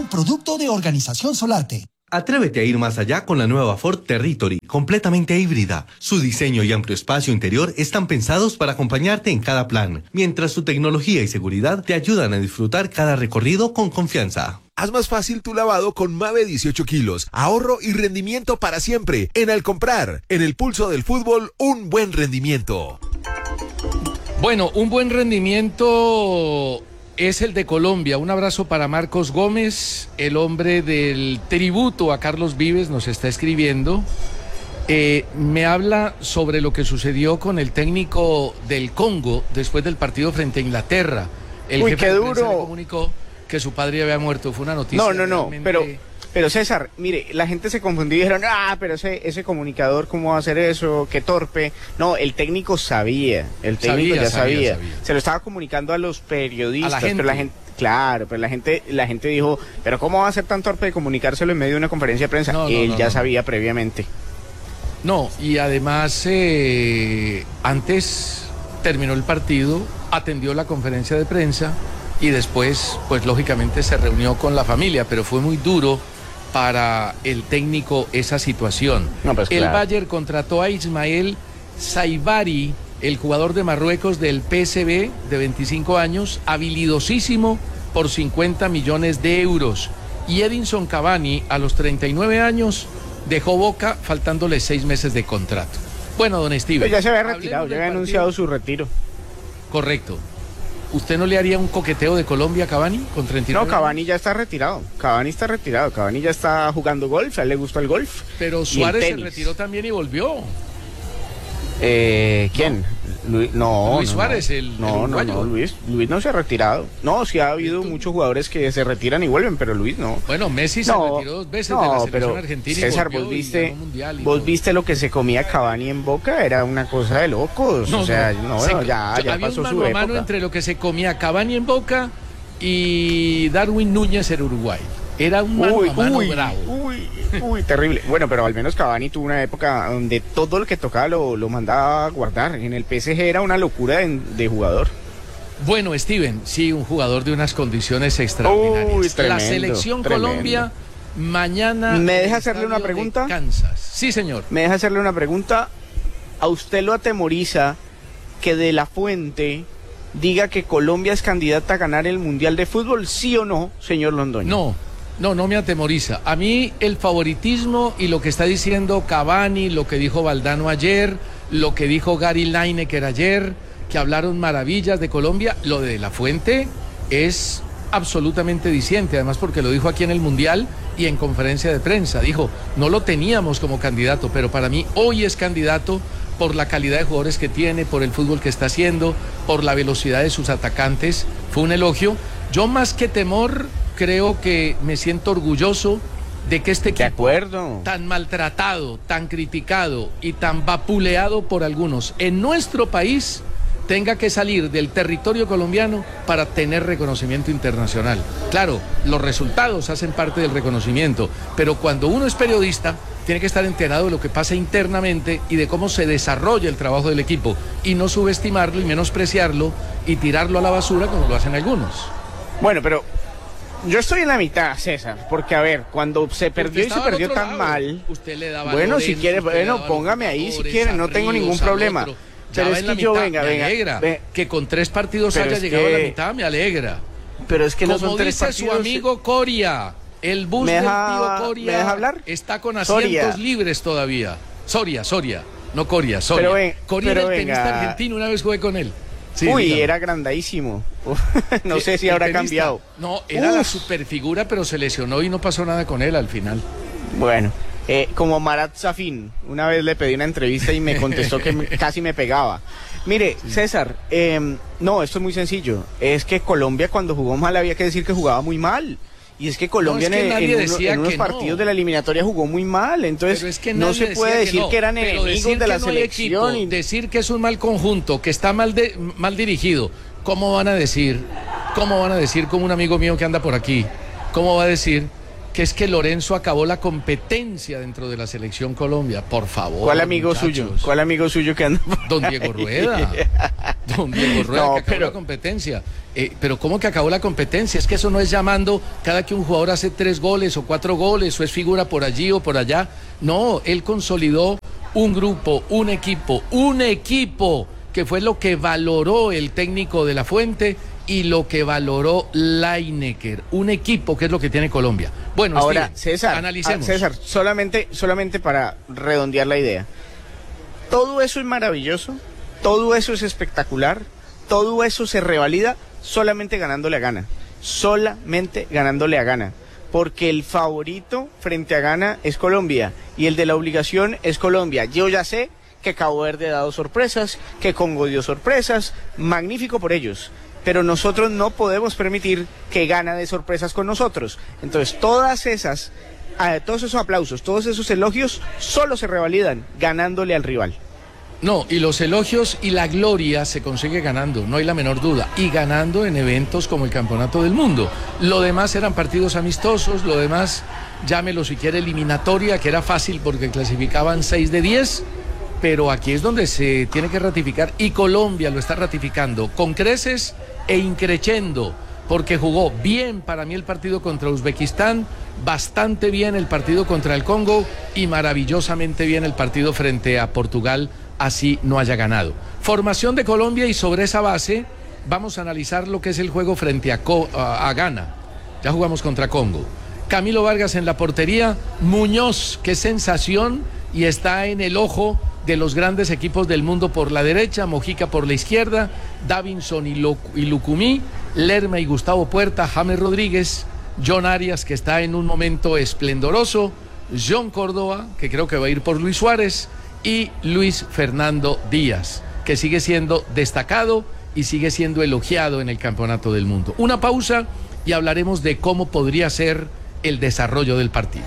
un producto de Organización Solarte. Atrévete a ir más allá con la nueva Ford Territory, completamente híbrida. Su diseño y amplio espacio interior están pensados para acompañarte en cada plan, mientras su tecnología y seguridad te ayudan a disfrutar cada recorrido con confianza. Haz más fácil tu lavado con Mave 18 kilos. Ahorro y rendimiento para siempre. En Al Comprar, en el pulso del fútbol, un buen rendimiento. Bueno, un buen rendimiento es el de Colombia. Un abrazo para Marcos Gómez, el hombre del tributo a Carlos Vives, nos está escribiendo. Me habla sobre lo que sucedió con el técnico del Congo después del partido frente a Inglaterra. El jefe qué de prensa duro. le comunicó que su padre había muerto. Fue una noticia. No, pero César, mire, la gente se confundió y dijeron, pero ese comunicador, ¿cómo va a hacer eso? Qué torpe. No, el técnico sabía, sabía. Se lo estaba comunicando a los periodistas, pero la gente, claro, pero la gente dijo, pero ¿cómo va a ser tan torpe de comunicárselo en medio de una conferencia de prensa? Él ya sabía previamente. No, y además, antes terminó el partido, atendió la conferencia de prensa y después, pues lógicamente se reunió con la familia, pero fue muy duro para el técnico esa situación. El Bayern contrató a Ismael Saibari, el jugador de Marruecos del PSV de 25 años, habilidosísimo por 50 millones de euros. Y Edinson Cavani, a los 39 años, dejó Boca faltándole 6 meses de contrato. Bueno, don Steven. Pero ya se había retirado, ya había anunciado su retiro. Correcto. ¿Usted no le haría un coqueteo de Colombia a Cavani con 39 No, Cavani ya está retirado. Cavani ya está jugando golf, a él le gusta el golf. Pero Suárez se retiró también y volvió. ¿Quién? Luis Suárez, Luis no se ha retirado. No, sí ha habido muchos jugadores que se retiran y vuelven, pero Luis no. Bueno, Messi se retiró 2 veces de la selección argentina. César, vos viste lo que se comía Cavani en Boca, era una cosa de locos. Ya había pasó un su mano a época. mano entre lo que se comía Cavani en Boca y Darwin Núñez en Uruguay. Era un mano a mano bravo. Uy, terrible. Bueno, pero al menos Cavani tuvo una época donde todo lo que tocaba lo mandaba a guardar. En el PSG era una locura de jugador. Bueno, Steven, sí, un jugador de unas condiciones extraordinarias. Tremendo, la selección Colombia mañana. ¿Me deja hacerle una pregunta? Kansas. Sí, señor. ¿Me deja hacerle una pregunta? ¿A usted lo atemoriza que De La Fuente diga que Colombia es candidata a ganar el Mundial de Fútbol, sí o no, señor Londoño? No me atemoriza. A mí el favoritismo y lo que está diciendo Cavani, lo que dijo Valdano ayer, lo que dijo Gary Lineker ayer, que hablaron maravillas de Colombia, lo de La Fuente es absolutamente diciente, además porque lo dijo aquí en el Mundial y en conferencia de prensa. Dijo, no lo teníamos como candidato, pero para mí hoy es candidato por la calidad de jugadores que tiene, por el fútbol que está haciendo, por la velocidad de sus atacantes. Fue un elogio. Yo más que temor, creo que me siento orgulloso de que este equipo tan maltratado, tan criticado y tan vapuleado por algunos en nuestro país tenga que salir del territorio colombiano para tener reconocimiento internacional. Claro, los resultados hacen parte del reconocimiento, pero cuando uno es periodista tiene que estar enterado de lo que pasa internamente y de cómo se desarrolla el trabajo del equipo y no subestimarlo y menospreciarlo y tirarlo a la basura como lo hacen algunos. Bueno, pero yo estoy en la mitad, César, porque a ver, cuando se perdió y se perdió tan mal, usted le daba bueno, si quiere, póngame ahí si quiere, no tengo ningún problema. Pero es que yo, venga, que con 3 partidos haya llegado a la mitad, me alegra. Pero es que no son 3 dice partidos. Su amigo Coria, el bus del tío Coria, ¿me deja hablar? Está con asientos libres todavía. Soria, no Coria, Soria. Coria era el tenista argentino, una vez jugué con él. Sí, era grandísimo. No sé si habrá cambiado. No, era la superfigura, pero se lesionó y no pasó nada con él al final. Bueno, como Marat Safin, una vez le pedí una entrevista y me contestó que casi me pegaba. Mire, César, no, esto es muy sencillo. Es que Colombia cuando jugó mal había que decir que jugaba muy mal. Y es que Colombia en unos partidos de la eliminatoria jugó muy mal. Entonces no se puede decir que eran enemigos de la selección. Y decir que es un mal conjunto, que está mal dirigido. ¿Cómo van a decir como un amigo mío que anda por aquí? ¿Cómo va a decir que es que Lorenzo acabó la competencia dentro de la selección Colombia? Por favor. ¿Cuál amigo suyo? ¿Cuál amigo suyo que anda por Don Diego Rueda. don Diego Rueda, No, que acabó pero- la competencia. Pero ¿cómo que acabó la competencia? Es que eso no es llamando cada que un jugador hace 3 goles o 4 goles o es figura por allí o por allá. No, él consolidó un grupo, un equipo que fue lo que valoró el técnico de la Fuente y lo que valoró Lineker. Un equipo que es lo que tiene Colombia. Bueno, Ahora, Steven, César, analicemos. César, solamente para redondear la idea. Todo eso es maravilloso, todo eso es espectacular, todo eso se revalida solamente ganándole a Ghana. Solamente ganándole a Ghana. Porque el favorito frente a Ghana es Colombia y el de la obligación es Colombia. Yo ya sé que Cabo Verde ha dado sorpresas, que Congo dio sorpresas, magnífico por ellos. Pero nosotros no podemos permitir que Ghana dé sorpresas con nosotros. Entonces todos esos aplausos, todos esos elogios solo se revalidan ganándole al rival. No, y los elogios y la gloria se consigue ganando, no hay la menor duda, y ganando en eventos como el Campeonato del Mundo. Lo demás eran partidos amistosos, lo demás, llámelo si quiere eliminatoria, que era fácil porque clasificaban 6 de 10, pero aquí es donde se tiene que ratificar, y Colombia lo está ratificando con creces e increchendo, porque jugó bien para mí el partido contra Uzbekistán, bastante bien el partido contra el Congo y maravillosamente bien el partido frente a Portugal, así no haya ganado. Formación de Colombia, y sobre esa base vamos a analizar lo que es el juego frente a Ghana. Ya jugamos contra Congo. Camilo Vargas en la portería, Muñoz, qué sensación, y está en el ojo de los grandes equipos del mundo por la derecha, Mojica por la izquierda, Davinson y Lucumí, Lerma y Gustavo Puerta, James Rodríguez, John Arias, que está en un momento esplendoroso, John Córdoba, que creo que va a ir por Luis Suárez, y Luis Fernando Díaz, que sigue siendo destacado y sigue siendo elogiado en el Campeonato del Mundo. Una pausa y hablaremos de cómo podría ser el desarrollo del partido.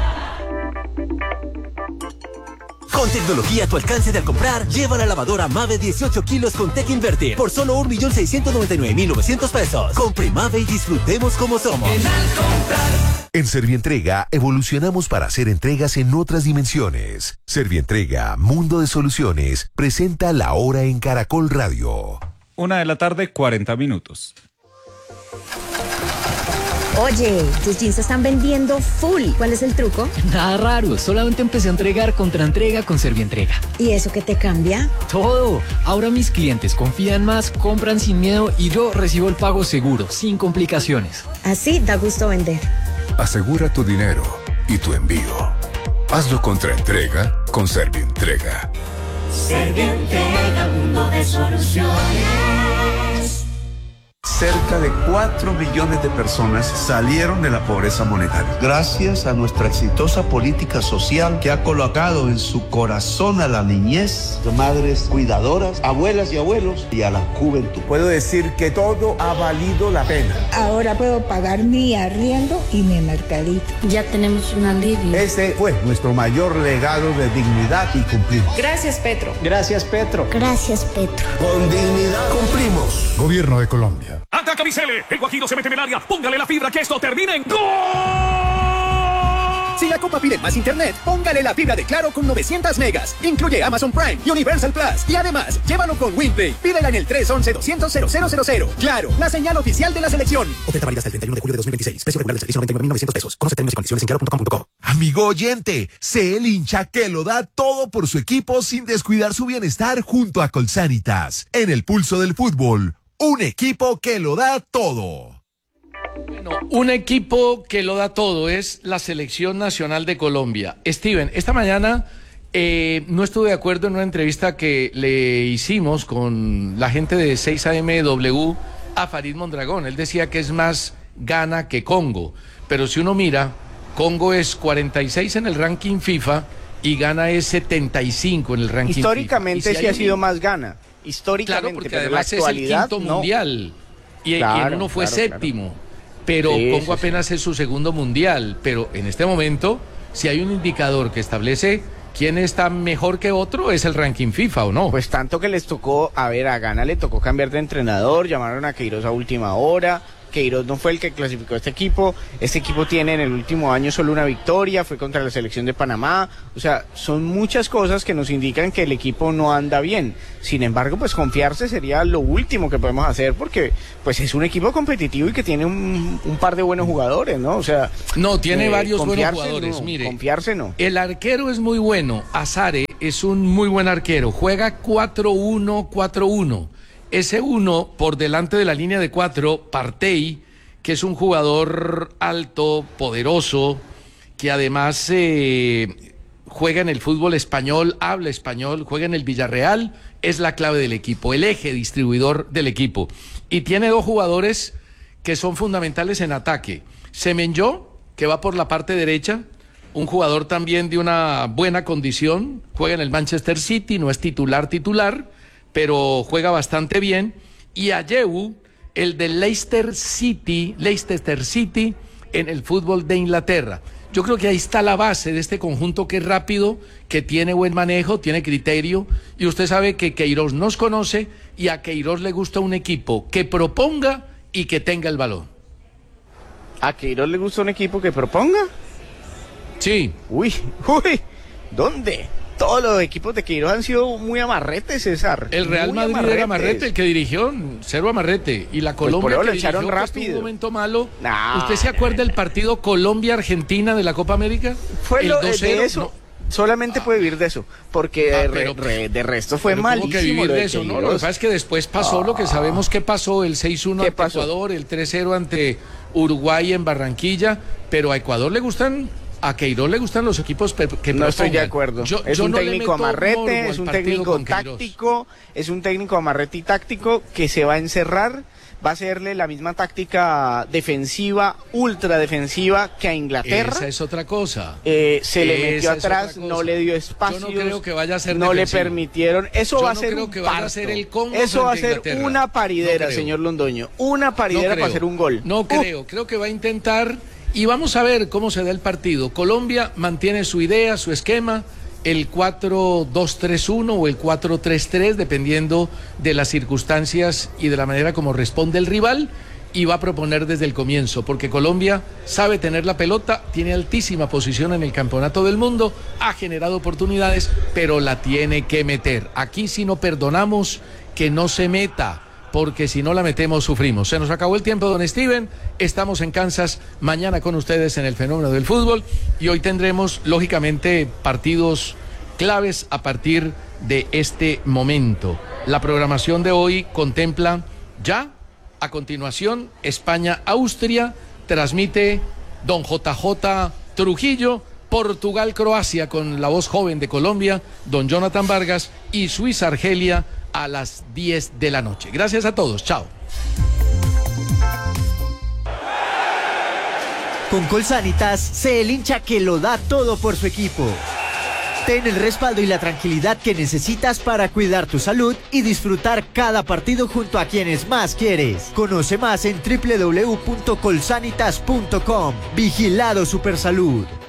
Con tecnología a tu alcance de al comprar, lleva la lavadora Mave 18 kilos con Tech Inverter por solo 1.699.900 pesos. Compre Mave y disfrutemos como somos. En Servientrega evolucionamos para hacer entregas en otras dimensiones. Servientrega, Mundo de Soluciones, presenta La Hora en Caracol Radio. 1:40 p.m. Oye, tus jeans se están vendiendo full. ¿Cuál es el truco? Nada raro, solamente empecé a entregar contra entrega con Servientrega. ¿Y eso qué te cambia? Todo. Ahora mis clientes confían más, compran sin miedo y yo recibo el pago seguro, sin complicaciones. Así da gusto vender. Asegura tu dinero y tu envío. Hazlo contra entrega con Servientrega. Servientrega, mundo de soluciones. Cerca de 4 millones de personas salieron de la pobreza monetaria. Gracias a nuestra exitosa política social que ha colocado en su corazón a la niñez, madres cuidadoras, abuelas y abuelos y a la juventud. Puedo decir que todo ha valido la pena. Ahora puedo pagar mi arriendo y mi mercadito. Ya tenemos un alivio. Ese fue nuestro mayor legado de dignidad y cumplimos. Gracias, Petro. Gracias, Petro. Gracias, Petro. Con dignidad cumplimos. Gobierno de Colombia. Ataca Bicele, el Guajiro se mete en el área, póngale la fibra que esto termine en ¡gol! Si la Copa pide más internet, póngale la fibra de Claro con 900 megas. Incluye Amazon Prime y Universal Plus. Y además, llévalo con WinPay. Pídela en el 311-200-0000. Claro, la señal oficial de la selección. Oferta válida hasta el 31 de julio de 2026. Precio regular del servicio 99.900 pesos. Conoce términos y condiciones en claro.com.co. Amigo oyente, sé el hincha que lo da todo por su equipo sin descuidar su bienestar junto a Colsanitas. En el pulso del fútbol, un equipo que lo da todo. Bueno, un equipo que lo da todo es la Selección Nacional de Colombia. Steven, esta mañana no estuve de acuerdo en una entrevista que le hicimos con la gente de 6AMW a Farid Mondragón. Él decía que es más Ghana que Congo, pero si uno mira, Congo es 46 en el ranking FIFA y Ghana es 75 en el ranking Históricamente FIFA. sí ha sido más Ghana. Históricamente, claro, porque pero además en la actualidad, es el quinto mundial y en uno fue séptimo, pero sí, Congo apenas es su segundo mundial, pero en este momento, si hay un indicador que establece quién está mejor que otro, es el ranking FIFA, ¿o no? Pues tanto que les tocó, a Ghana le tocó cambiar de entrenador, llamaron a Queiroz a última hora, Queiroz no fue el que clasificó a este equipo tiene en el último año solo una victoria, fue contra la selección de Panamá, o sea, son muchas cosas que nos indican que el equipo no anda bien. Sin embargo, pues confiarse sería lo último que podemos hacer, porque pues es un equipo competitivo y que tiene un par de buenos jugadores, ¿no? O sea, no, tiene varios buenos jugadores, mire. Confiarse no. El arquero es muy bueno, Azare es un muy buen arquero, juega 4-1-4-1. Ese uno por delante de la línea de 4, Partey, que es un jugador alto, poderoso, que además juega en el fútbol español, habla español, juega en el Villarreal, es la clave del equipo, el eje distribuidor del equipo. Y tiene 2 jugadores que son fundamentales en ataque. Semenyo, que va por la parte derecha, un jugador también de una buena condición, juega en el Manchester City, no es titular, pero juega bastante bien. Y Ayew, el de Leicester City en el fútbol de Inglaterra. Yo creo que ahí está la base de este conjunto, que es rápido, que tiene buen manejo, tiene criterio, y usted sabe que Queiroz nos conoce y a Queiroz le gusta un equipo que proponga y que tenga el balón. ¿A Queiroz le gusta un equipo que proponga? Sí. Uy, ¿dónde? Todos los equipos de Queiroz han sido muy amarretes, César. El Real Madrid era amarrete, el que dirigió, 0 amarrete. Y la Colombia pues que lo echaron dirigió, rápido. En un momento malo. ¿Usted se acuerda del partido Colombia-Argentina de la Copa América? Fue el 2-0. De eso. No. Solamente puede vivir de eso, porque de resto fue malísimo. Que vivir de eso, ¿no? Lo que pasa es que después pasó lo que sabemos que pasó, el 6-1 ante Ecuador, el 3-0 ante Uruguay en Barranquilla, pero a Ecuador le gustan... A Queiroz le gustan los equipos que propongan. No estoy de acuerdo. Es un técnico amarrete, es un técnico táctico, es un técnico amarrete y táctico que se va a encerrar, va a hacerle la misma táctica defensiva, ultra defensiva que a Inglaterra. Esa es otra cosa. Se le metió atrás, no le dio espacio. Yo no creo que vaya a ser no defensivo. Le permitieron. Eso va a ser creo un que parto. vaya a ser el Congo. Eso va a ser Inglaterra. una paridera, señor Londoño. Una paridera para hacer un gol. No creo que va a intentar. Y vamos a ver cómo se da el partido. Colombia mantiene su idea, su esquema, el 4-2-3-1 o el 4-3-3, dependiendo de las circunstancias y de la manera como responde el rival, y va a proponer desde el comienzo, porque Colombia sabe tener la pelota, tiene altísima posición en el campeonato del mundo, ha generado oportunidades, pero la tiene que meter. Aquí sí no perdonamos que no se meta, porque si no la metemos sufrimos. Se nos acabó el tiempo, don Steven. Estamos en Kansas mañana con ustedes en el Fenómeno del Fútbol, y hoy tendremos lógicamente partidos claves a partir de este momento. La programación de hoy contempla ya a continuación España-Austria, transmite don JJ Trujillo, Portugal-Croacia con la voz joven de Colombia, don Jonathan Vargas, y Suiza-Argelia a las 10 de la noche. Gracias a todos, chao. Con Colsanitas, sé el hincha que lo da todo por su equipo. Ten el respaldo y la tranquilidad que necesitas para cuidar tu salud y disfrutar cada partido junto a quienes más quieres. Conoce más en www.colsanitas.com. Vigilado Supersalud.